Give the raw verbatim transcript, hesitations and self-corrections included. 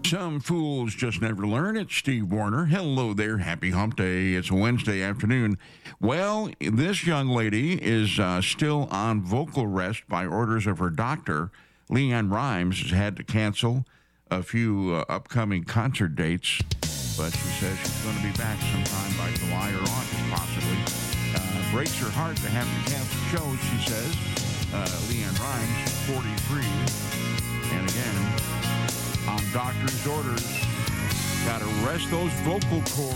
Some fools just never learn. It's Steve Warner. Hello there. Happy hump day. It's a Wednesday afternoon. Well, this young lady is uh, still on vocal rest by orders of her doctor. LeAnn Rimes has had to cancel a few uh, upcoming concert dates, but she says she's going to be back sometime by July or August, possibly. Uh, breaks her heart to have to cancel shows, she says. Uh, LeAnn Rimes, forty-three. And again, on doctor's orders, got to rest those vocal cords.